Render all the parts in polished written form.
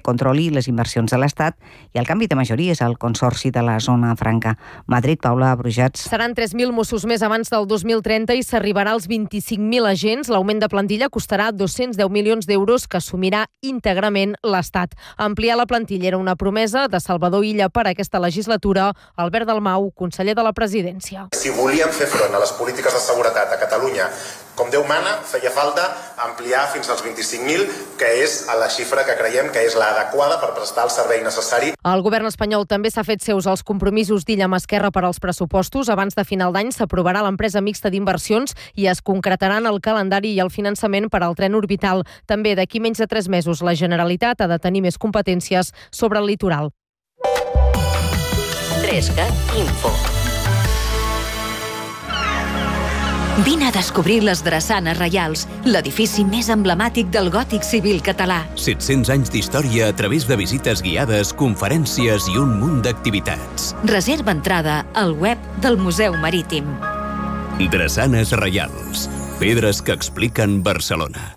controli les inversions de l'Estat i el canvi de majories al Consorci de la Zona Franca. Madrid, Paula Brujats. Seran 3.000 Mossos més abans del 2030 i s'arribarà als 25.000 agents. L'augment de plantilla costarà 210 milions d'euros que assumirà íntegrament l'Estat. Ampliar la plantilla era una promesa de Salvador Illa per aquesta legislatura. Albert Dalmau, conseller de la Presidència. Si volíem fer front a les polítiques de seguretat a Catalunya com Déu mana, feia falta ampliar fins als 25.000, que és la xifra que creiem que és l'adequada per prestar el servei necessari. El govern espanyol també s'ha fet seus els compromisos d'Illa amb Esquerra per als pressupostos. Abans de final d'any s'aprovarà l'empresa mixta d'inversions i es concretaran el calendari i el finançament per al tren orbital. També d'aquí menys de 3 mesos la Generalitat ha de tenir més competències sobre el litoral. 3CAT Info. Vine a descobrir les Drassanes Reials, l'edifici més emblemàtic del gòtic civil català. 700 anys d'història a través de visites guiades, conferències i un munt d'activitats. Reserva entrada al web del Museu Marítim. Drassanes Reials, pedres que expliquen Barcelona.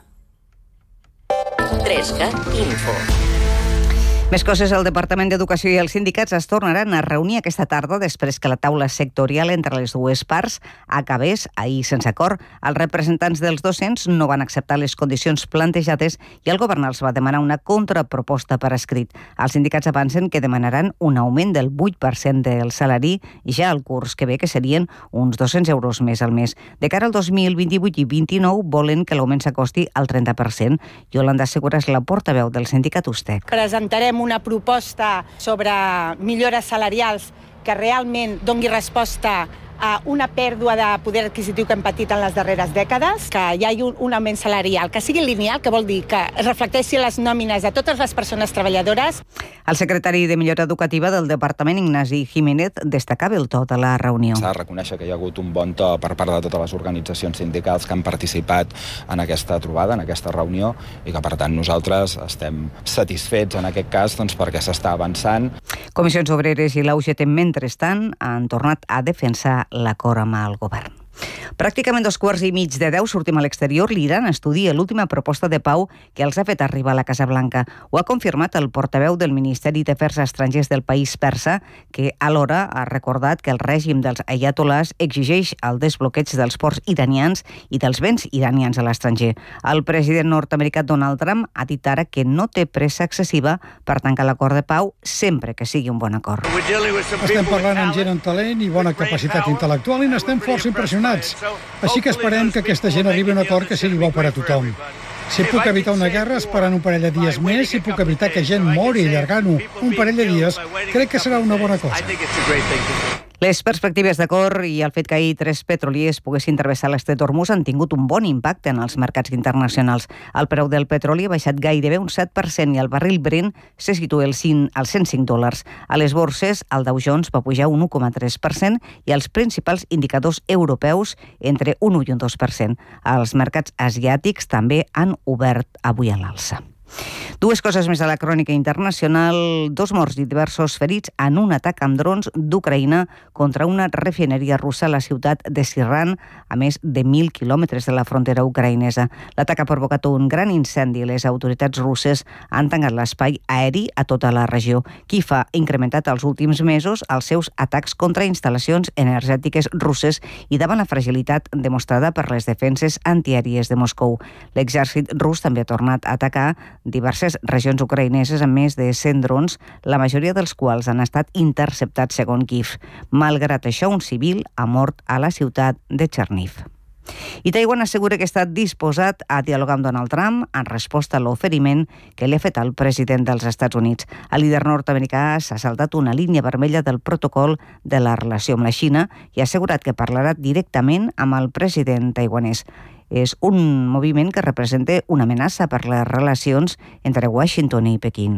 3CAT Info. Més coses, el Departament d'Educació i els sindicats es tornaran a reunir aquesta tarda després que la taula sectorial entre les dues parts acabés ahir sense acord. Els representants dels docents no van acceptar les condicions plantejades i el govern els va demanar una contraproposta per escrit. Els sindicats avancen que demanaran un augment del 8% del salari ja al curs que ve, que serien uns 200 euros més al mes. De cara al 2028 i 2029 volen que l'augment s'acosti al 30%. Yolanda Segura és la portaveu del sindicat USTEC. Presentarem una proposta sobre millores salarials que realment doni resposta a una pèrdua de poder adquisitiu que hem patit en les darreres dècades, que hi hagi un augment salarial, que sigui lineal, que vol dir que reflecteixi les nòmines de totes les persones treballadores. El secretari de Millora Educativa del Departament, Ignasi Jiménez, destacava el to de la reunió. S'ha de reconèixer que hi ha hagut un bon to per part de totes les organitzacions sindicals que han participat en aquesta trobada, en aquesta reunió, i que, per tant, nosaltres estem satisfets en aquest cas perquè s'està avançant. Comissions Obreres i la UGT, mentrestant, han tornat a defensar l'acord amb el govern. Pràcticament 2:15 sortim a l'exterior. L'Iran estudia l'última proposta de pau que els ha fet arribar a la Casa Blanca. Ho ha confirmat el portaveu del Ministeri d'Afers Estrangers del país persa, que alhora ha recordat que el règim dels ayatolás exigeix el desbloqueig dels ports iranians i dels béns iranians a l'estranger. El president nord-americà Donald Trump ha dit ara que no té pressa excessiva per tancar l'acord de pau sempre que sigui un bon acord. Estem parlant amb gent amb talent i bona capacitat intel·lectual i n'estem força impressionats. Així que esperem que aquesta gent arribi a un acord que sigui bo per a tothom. Si puc evitar una guerra esperant un parell de dies més, si puc evitar que gent mori allargant-ho un parell de dies, crec que serà una bona cosa. Les perspectives d'acord i el fet que ahir 3 petroliers poguessin travessar l'estret d'Hormuz han tingut un bon impacte en els mercats internacionals. El preu del petroli ha baixat gairebé un 7% i el barril Brent se situa als $105. A les borses, el Dow Jones va pujar un 1,3% i els principals indicadors europeus entre un 1 i un 2%. Els mercats asiàtics també han obert avui a l'alça. Dues coses més a la crònica internacional. 2 morts i diversos ferits en un atac amb drons d'Ucraïna contra una refineria russa a la ciutat de Sirran, a més de 1.000 quilòmetres de la frontera ucraïnesa. L'atac ha provocat un gran incendi. Les autoritats russes han tancat l'espai aeri a tota la regió. Kiev ha incrementat els últims mesos els seus atacs contra instal·lacions energètiques russes i davant la fragilitat demostrada per les defenses antiaèries de Moscou. L'exèrcit rus també ha tornat a atacar diverses regions ucraïneses amb més de 100 drons, la majoria dels quals han estat interceptats segons Kiev. Malgrat això, un civil ha mort a la ciutat de Cherniv. I Taiwan assegura que està disposat a dialogar amb Donald Trump en resposta a l'oferiment que li ha fet el president dels Estats Units. El líder nord-americà s'ha saltat una línia vermella del protocol de la relació amb la Xina i ha assegurat que parlarà directament amb el president taiwanès. És un moviment que representa una amenaça per les relacions entre Washington i Pequín.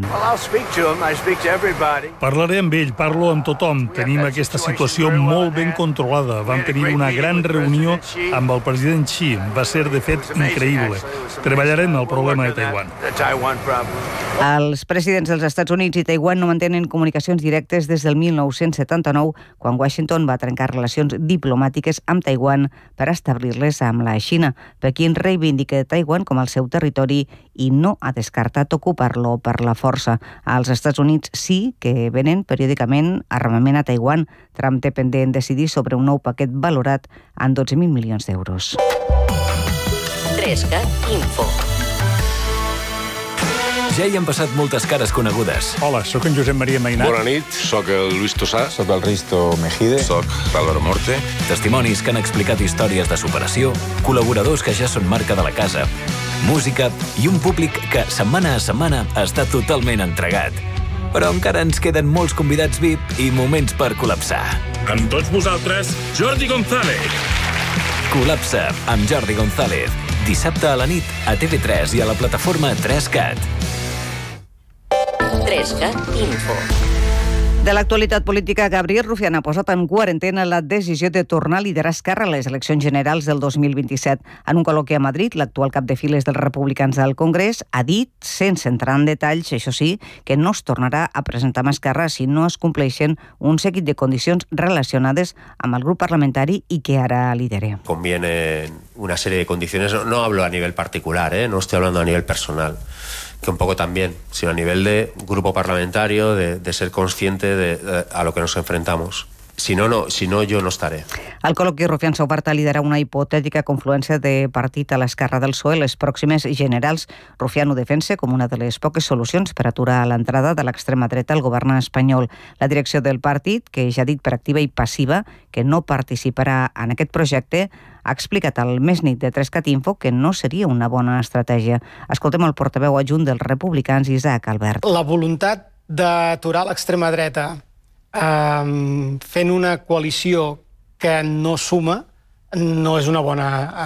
Parlaré amb ell, parlo amb tothom. Tenim aquesta situació molt ben controlada. Vam tenir una gran reunió amb el president Xi. Va ser, de fet, increïble. Treballarem el problema de Taiwan. Els presidents dels Estats Units i Taiwan no mantenen comunicacions directes des del 1979, quan Washington va trencar relacions diplomàtiques amb Taiwan per establir-les amb la Xina. Pequín reivindica Taiwan com el seu territori i no ha descartat ocupar-lo per la força. Els Estats Units sí que venen periòdicament armament a Taiwan. Trump té pendent decidir sobre un nou paquet valorat en 12.000 milions d'euros. 3CAT Info. Ja hi han passat moltes cares conegudes. Hola, sóc en Josep Maria Mainat. Bona nit, sóc el Luis Tosà. Sóc el Risto Mejide. Sóc l'Álvaro Morte. Testimonis que han explicat històries de superació, col·laboradors que ja són marca de la casa, música i un públic que setmana a setmana està totalment entregat. Però encara ens queden molts convidats VIP i moments per col·lapsar. Amb tots vosaltres, Jordi González. Col·lapsa amb Jordi González. Dissabte a la nit a TV3 i a la plataforma 3CAT. 3CAT Info. De l'actualitat política, Gabriel Rufián ha posat en quarantena la decisió de tornar a liderar Esquerra a les eleccions generals del 2027. En un col·loqui a Madrid, l'actual cap de files dels republicans del Congrés ha dit, sense entrar en detalls, això sí, que no es tornarà a presentar amb Esquerra si no es compleixen un seguit de condicions relacionades amb el grup parlamentari i que ara lidere. Conviene una serie de condiciones, no hablo a nivel particular, no estoy hablando a nivel personal, que un poco también, sino a nivel de grupo parlamentario, de ser consciente a lo que nos enfrentamos. Si no, yo no estaré. Al col·loqui, Rufián s'ha ofert a liderar una hipotètica confluència de partit a l'esquerra del PSOE les pròximes generals. Rufián ho defensa com una de les poques solucions per aturar l'entrada de l'extrema dreta al govern espanyol. La direcció del partit, que ja ha dit per activa i passiva que no participarà en aquest projecte, ha explicat al Més Nit de 3CAT Info que no seria una bona estratègia. Escoltem el portaveu adjunt dels republicans, Isaac Albert. La voluntat d'aturar l'extrema dreta fent una coalició que no suma no és una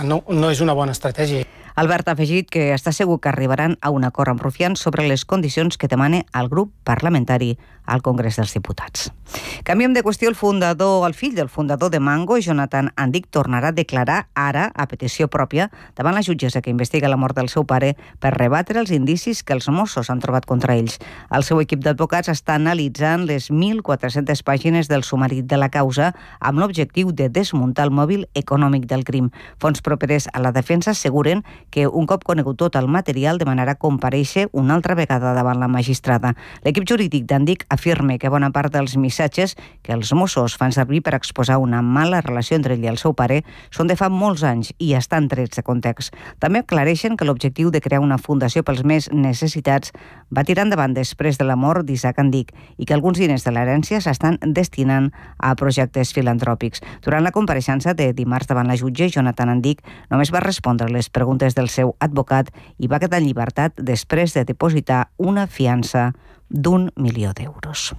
bona estratègia. Albert ha afegit que està segur que arribaran a un acord amb Rufián sobre les condicions que demana el grup parlamentari al Congrés dels Diputats. Canviem de qüestió. El fill del fundador de Mango, Jonathan Andic, tornarà a declarar ara, a petició pròpia, davant la jutgessa que investiga la mort del seu pare per rebatre els indicis que els Mossos han trobat contra ells. El seu equip d'advocats està analitzant les 1.400 pàgines del sumari de la causa amb l'objectiu de desmuntar el mòbil econòmic del crim. Fonts properes a la defensa asseguren que un cop conegut tot el material demanarà comparèixer una altra vegada davant la magistrada. L'equip jurídic d'Andic afirma que bona part dels missatges que els Mossos fan servir per exposar una mala relació entre ell i el seu pare són de fa molts anys i estan trets de context. També aclareixen que l'objectiu de crear una fundació pels més necessitats va tirar endavant després de la mort d'Isaac Andic i que alguns diners de l'herència s'estan destinant a projectes filantròpics. Durant la compareixença de dimarts davant la jutge, Jonathan Andic només va respondre les preguntes del seu advocat i va quedar en llibertat després de depositar una fiança d'1 milió d'euros.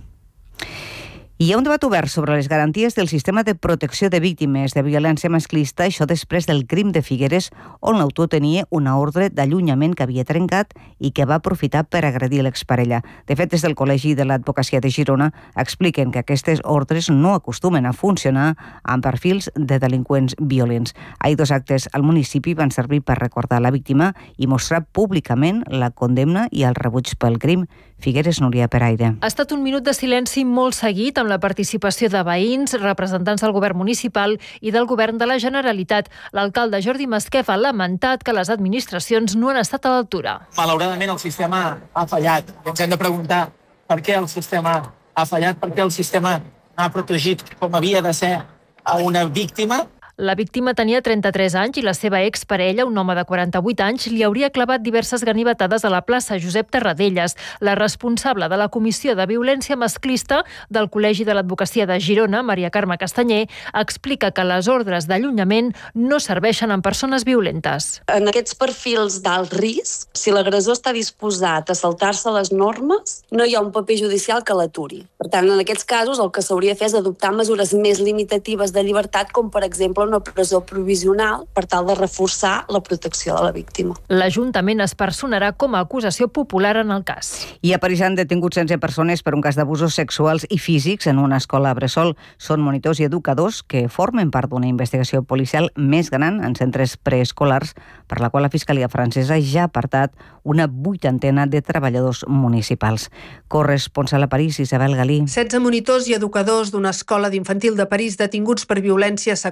Hi ha un debat obert sobre les garanties del sistema de protecció de víctimes de violència masclista, això després del crim de Figueres, on l'autor tenia una ordre d'allunyament que havia trencat i que va aprofitar per agredir l'exparella. De fet, des del Col·legi de l'Advocacia de Girona expliquen que aquestes ordres no acostumen a funcionar amb perfils de delinqüents violents. Ahir 2 actes al municipi van servir per recordar la víctima i mostrar públicament la condemna i el rebuig pel crim. Figueres, Núria Peraire. Ha estat un minut de silenci molt seguit amb la participació de veïns, representants del govern municipal i del govern de la Generalitat. L'alcalde Jordi Masquef ha lamentat que les administracions no han estat a l'altura. Malauradament el sistema ha fallat. Ens hem de preguntar per què el sistema ha fallat, per què el sistema no ha protegit com havia de ser a una víctima. La víctima tenia 33 anys i la seva exparella, un home de 48 anys, li hauria clavat diverses ganivetades a la plaça Josep Tarradellas. La responsable de la Comissió de Violència Masclista del Col·legi de l'Advocacia de Girona, Maria Carme Castanyer, explica que les ordres d'allunyament no serveixen en persones violentes. En aquests perfils d'alt risc, si l'agressor està disposat a saltar-se les normes, no hi ha un paper judicial que l'aturi. Per tant, en aquests casos, el que s'hauria de fer és adoptar mesures més limitatives de llibertat, com per exemple una presó provisional per tal de reforçar la protecció de la víctima. L'Ajuntament es personarà com a acusació popular en el cas. I a París han detingut 16 persones per un cas d'abusos sexuals i físics en una escola a Bressol. Són monitors i educadors que formen part d'una investigació policial més gran en centres preescolars, per la qual la Fiscalia francesa ja ha apartat una 80 de treballadors municipals. Corresponsal a París, Isabel Galí. 16 monitors i educadors d'una escola d'infantil de París detinguts per violència sexual i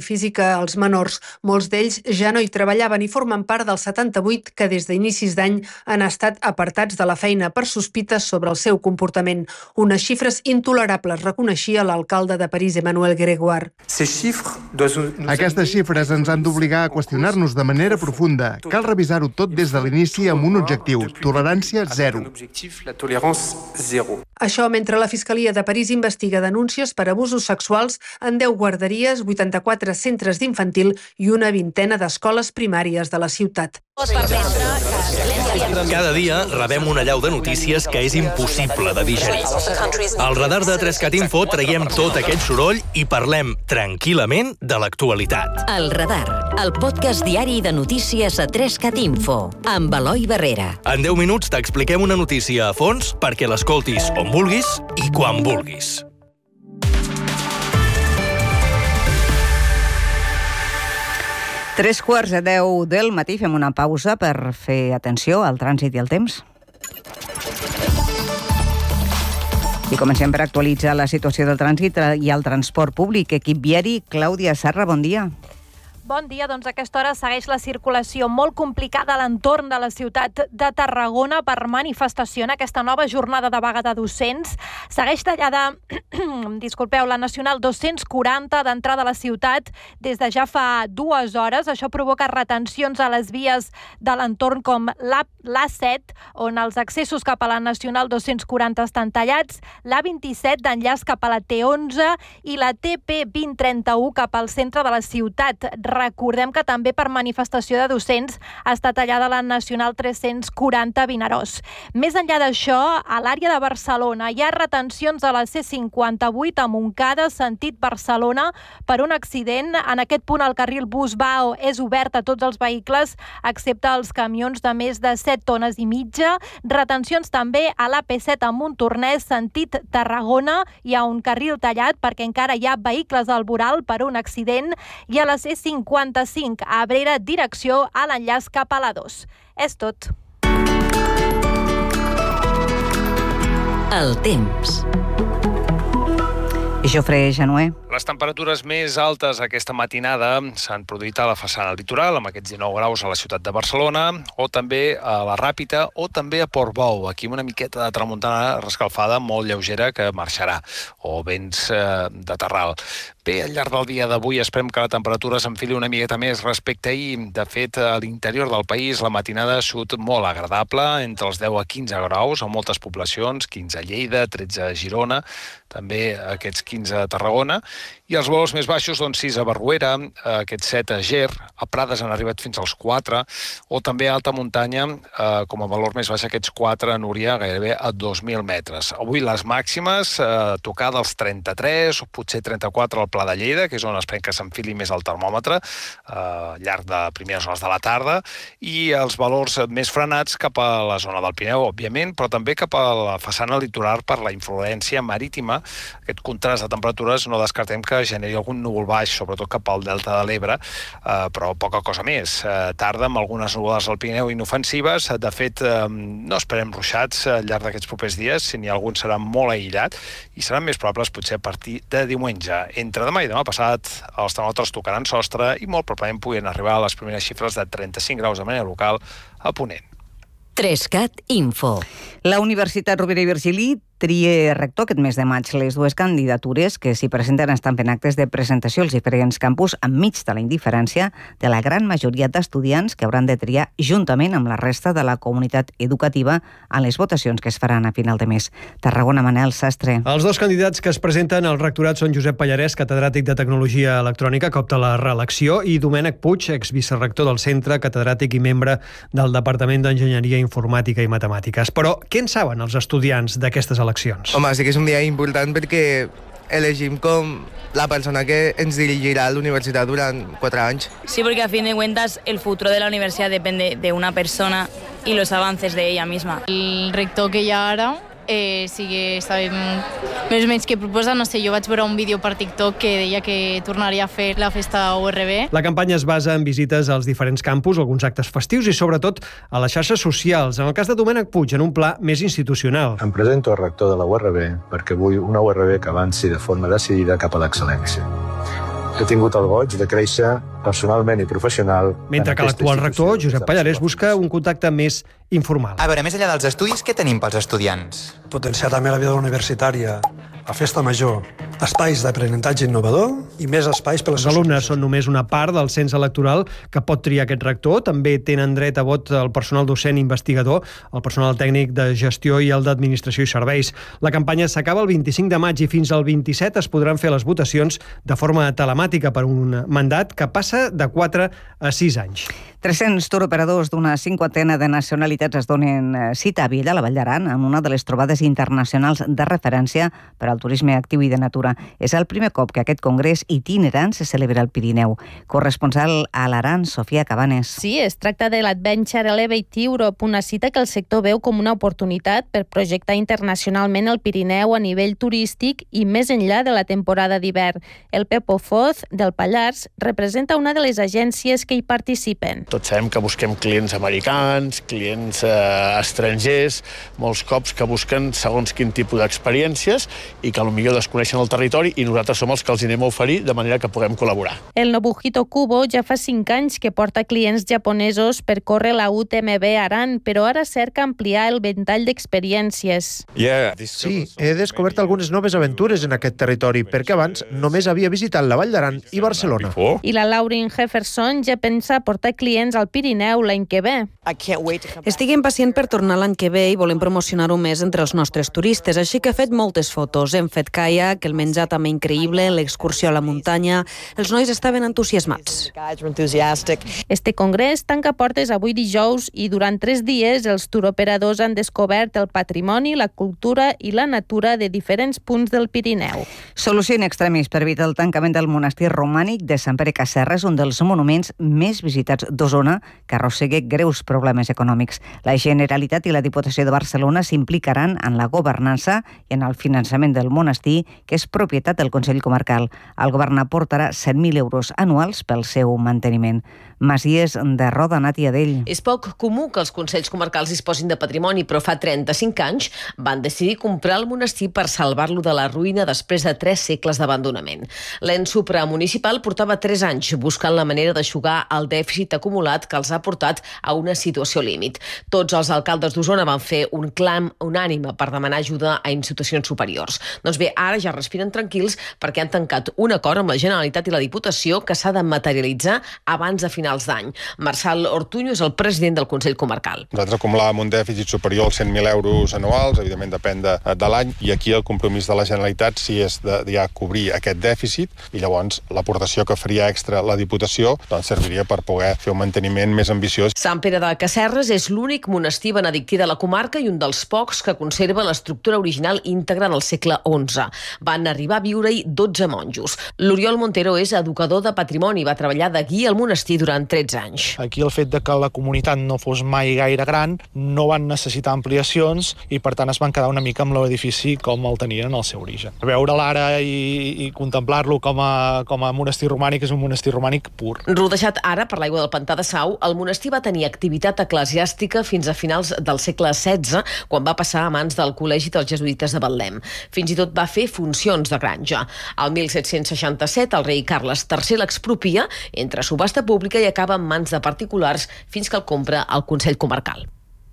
física als menors. Molts d'ells ja no hi treballaven i formen part dels 78 que des d'inicis d'any han estat apartats de la feina per sospites sobre el seu comportament. Unes xifres intolerables, reconeixia l'alcalde de París, Emmanuel Grégoire. Aquestes xifres ens han d'obligar a qüestionar-nos de manera profunda. Cal revisar-ho tot des de l'inici amb un objectiu, tolerància zero. Això mentre la Fiscalia de París investiga denúncies per abusos sexuals en 10 guarderies, 84 centres d'infantil i una vintena d'escoles primàries de la ciutat. Cada dia rebem una allau de notícies que és impossible de digerir. Al radar de 3CAT Info traiem tot aquest soroll i parlem tranquil·lament de l'actualitat. El Radar, el podcast diari de notícies a 3CAT Info, amb Eloi Barrera. En 10 minuts t'expliquem una notícia a fons perquè l'escoltis on vulguis i quan vulguis. Tres quarts de 10 del matí, fem una pausa per fer atenció al trànsit i al temps. I comencem per actualitzar la situació del trànsit i el transport públic. Equip viari, Clàudia Sarra, bon dia. Bon dia, doncs a aquesta hora segueix la circulació molt complicada a l'entorn de la ciutat de Tarragona per manifestació en aquesta nova jornada de vaga de docents. Segueix tallada, la Nacional 240 d'entrada a la ciutat des de ja fa 2 hores. Això provoca retencions a les vies de l'entorn com l'A7, on els accessos cap a la Nacional 240 estan tallats, l'A27 d'enllaç cap a la T11 i la TP2031 cap al centre de la ciutat. Recordem que també per manifestació de docents està tallada la Nacional 340 Vinaròs. Més enllà d'això, a l'àrea de Barcelona hi ha retencions a la C58 a Montcada, sentit Barcelona, per un accident. En aquest punt el carril bus-Vao és obert a tots els vehicles, excepte els camions de més de 7 tones i mitja. Retencions també a l'AP7 a Montornès, sentit Tarragona. Hi ha un carril tallat perquè encara hi ha vehicles al voral per un accident. I a la C55 a Abrera, direcció a l'enllaç cap a l'A2. És tot. El temps. Jofre Januer. Les temperatures més altes aquesta matinada s'han produït a la façana litoral, amb aquests 19 graus a la ciutat de Barcelona, o també a la Ràpita, o també a Portbou, aquí amb una miqueta de tramuntana rescalfada molt lleugera que marxarà, o vents de terral. Bé, al llarg del dia d'avui esperem que la temperatura s'enfili una miqueta més respecte a ahir. De fet, a l'interior del país la matinada ha sigut molt agradable, entre els 10 a 15 graus a moltes poblacions, 15 a Lleida, 13 a Girona, també aquests 15 a Tarragona, i els valors més baixos, doncs 6 a Barruera, aquests 7 a Ger, a Prades han arribat fins als 4, o també a alta muntanya, com a valor més baix, aquests 4 a Núria, gairebé a 2.000 metres. Avui les màximes, tocada als 33, o potser 34 al Pla de Lleida, que és on esperem que s'enfili més el termòmetre, al llarg de primeres hores de la tarda, i els valors més frenats cap a la zona del Pirineu, òbviament, però també cap a la façana litoral per la influència marítima. Aquest contrast de temperatures no descartem que generi algun núvol baix, sobretot cap al delta de l'Ebre, però poca cosa més. Tarda amb algunes núvoles al Pirineu inofensives. De fet, no esperem ruixats al llarg d'aquests propers dies, si n'hi ha algun serà molt aïllat, i seran més probables potser a partir de diumenge. Entre demà i demà passat, els termòmetres tocaran sostre i molt probablement puguin arribar a les primeres xifres de 35 graus de manera local a Ponent. 3CAT Info. La Universitat Rovira i Virgili tria rector aquest mes de maig. Les dues candidatures que s'hi presenten estan fent actes de presentació als diferents campus enmig de la indiferència de la gran majoria d'estudiants que hauran de triar juntament amb la resta de la comunitat educativa a les votacions que es faran a final de mes. Tarragona, Manel Sastre. Els dos candidats que es presenten al rectorat són Josep Pallarès, catedràtic de Tecnologia Electrònica, que opta la reelecció, i Domènec Puig, exvicerrector del centre, catedràtic i membre del Departament d'Enginyeria Informàtica i Matemàtiques. Però què en saben els estudiants d'aquestes eleccions? Home, sí que és un dia important perquè elegim com la persona que ens dirigirà a la universitat durant 4 anys. Sí, porque a fin de cuentas el futuro de la universidad depende de una persona y los avances de ella misma. El rector que hi ha ara sí que sabem més o menys què proposa. No sé, jo vaig veure un vídeo per TikTok que deia que tornaria a fer la festa URB. La campanya es basa en visites als diferents campus, alguns actes festius i sobretot a les xarxes socials. En el cas de Domènec Puig, en un pla més institucional. Em presento a rector de la URB perquè vull una URB que avanci de forma decidida cap a l'excel·lència. He tingut el goig de créixer personalment i professional. Mentre que l'actual rector, Josep Pallarès, busca un contacte més informal. A veure, més enllà dels estudis, què tenim pels estudiants? Potenciar també la vida universitària, la festa major, espais d'aprenentatge innovador i més espais per a les alumnes són només una part del cens electoral que pot triar aquest rector. També tenen dret a vot el personal docent investigador, el personal tècnic de gestió i el d'administració i serveis. La campanya s'acaba el 25 de maig i fins al 27 es podran fer les votacions de forma telemàtica per un mandat que passa de 4 a 6 anys. 300 turoperadors d'una 50ena de nacionalitats es donen cita a Viella, a la Vall d'Aran, en una de les trobades internacionals de referència per al turisme actiu i de natura. És el primer cop que aquest congrés itinerant se celebra al Pirineu. Corresponsal a l'Aran, Sofia Cabanes. Sí, es tracta de l'Adventure Elevate Europe, una cita que el sector veu com una oportunitat per projectar internacionalment el Pirineu a nivell turístic i més enllà de la temporada d'hivern. El Pepo Foz, del Pallars, representa una de les agències que hi participen. Tots sabem que busquem clients americans, clients estrangers, molts cops que busquen segons quin tipus d'experiències i que potser desconeixen el territori i nosaltres som els que els anem a oferir de manera que puguem col·laborar. El Nobuhito Kubo ja fa 5 anys que porta clients japonesos per córrer la UTMB Aran, però ara cerca ampliar el ventall d'experiències. Sí, he descobert algunes noves aventures en aquest territori, perquè abans només havia visitat la Vall d'Aran i Barcelona. I la Lauren Jefferson ja pensa portar clients al Pirineu l'any que ve. Estic impacient per tornar l'any que ve i volem promocionar-ho més entre els nostres turistes, així que he fet moltes fotos. Hem fet caiac, el menjar també increïble, l'excursió a la muntanya. Els nois estaven entusiasmats. Este congrés tanca portes avui dijous i durant 3 dies els turoperadors han descobert el patrimoni, la cultura i la natura de diferents punts del Pirineu. Solució in extremis per evitar el tancament del monestir romànic de Sant Pere Casserres, un dels monuments més visitats d'Osona, que arrossega greus problemes econòmics. La Generalitat i la Diputació de Barcelona s'implicaran en la governança i en el finançament del monestir, que és propietat del Consell Comarcal. El govern aportarà 100.000 euros anuals pel seu manteniment. Masies de Roda, Nàtia Dell. És poc comú que els Consells Comarcals disposin de patrimoni, però fa 35 anys van decidir comprar el monestir per salvar-lo de la ruïna després de 3 segles d'abandonament. L'ens supramunicipal portava 3 anys buscant la manera d'eixugar el dèficit acumulat que els ha portat a una situació límit. Tots els alcaldes d'Osona van fer un clam unànime per demanar ajuda a institucions superiors. Doncs bé, ara ja respiren tranquils perquè han tancat un acord amb la Generalitat i la Diputació que s'ha de materialitzar abans de finals d'any. Marçal Ortuño és el president del Consell Comarcal. Nosaltres acumulàvem un dèficit superior als 100.000 euros anuals, evidentment depèn de l'any, i aquí el compromís de la Generalitat sí és de ja cobrir aquest dèficit i llavors l'aportació que faria extra la Diputació doncs serviria per poder fer un manteniment més ambiciós. Sant Pere de Casserres és l'únic monestir benedictí de la comarca i un dels pocs que conserva l'estructura original íntegra del segle XI. Van arribar a viure-hi 12 monjos. L'Oriol Montero és educador de patrimoni i va treballar de guia al monestir durant 13 anys. Aquí el fet de que la comunitat no fos mai gaire gran, no van necessitar ampliacions i per tant es van quedar una mica amb l'edifici com el tenien en el seu origen. Veure-lo ara i contemplar-lo com a monestir romànic és un monestir romànic pur. Rodejat ara per l'aigua del pantà de Sau, el monestir va tenir activitat eclesiàstica fins a finals del segle XVI, quan va passar a mans del Col·legi dels Jesuïtes de Betlem. Fins i tot va fer funcions de granja. Al 1767, el rei Carles III l'expropia, entra a subhasta pública i acaba en mans de particulars fins que el compra el Consell Comarcal.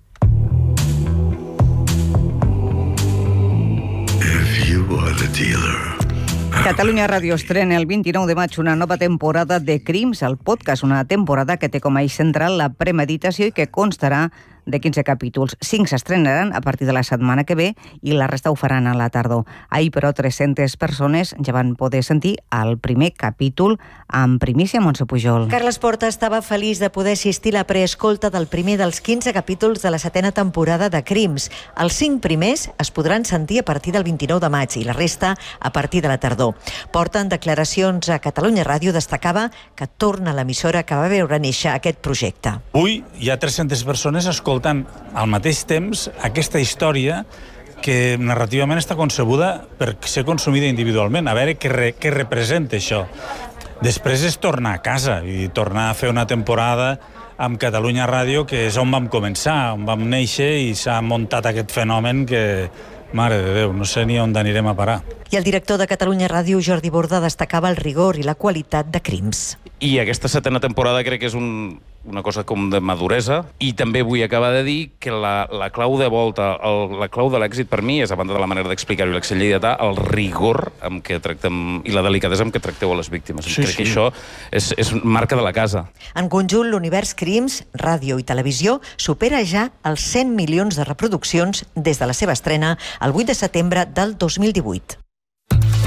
If you are the dealer. Catalunya Ràdio estrena el 29 de maig una nova temporada de Crims, el podcast, una temporada que té com a eix central la premeditació i que constarà de 15 capítols. 5 s'estrenaran a partir de la setmana que ve i la resta ho faran a la tardor. Ahir, però, 300 persones ja van poder sentir el primer capítol en primícia. Montse Pujol. Carles Porta estava feliç de poder assistir a la preescolta del primer dels 15 capítols de la 7a temporada de Crims. Els 5 primers es podran sentir a partir del 29 de maig i la resta a partir de la tardor. Porta en declaracions a Catalunya Ràdio destacava que torna a l'emissora que va veure néixer aquest projecte. Avui hi ha 300 persones escoltant al mateix temps aquesta història que narrativament està concebuda per ser consumida individualment, a veure què representa això. Després és tornar a casa i tornar a fer una temporada amb Catalunya Ràdio, que és on vam començar, on vam néixer i s'ha muntat aquest fenomen que mare de Déu, no sé ni on anirem a parar. I el director de Catalunya Ràdio, Jordi Borda, destacava el rigor i la qualitat de Crims. I aquesta 7a temporada crec que és una cosa com de maduresa, i també vull acabar de dir que la clau de volta, la clau de l'èxit per mi és, a banda de la manera d'explicar-ho i l'accent lleidatà, el rigor amb què tractem i la delicadesa amb què tracteu a les víctimes. Crec que això és marca de la casa. En conjunt, l'univers Crims, ràdio i televisió, supera ja els 100 milions de reproduccions des de la seva estrena el 8 de setembre del 2018.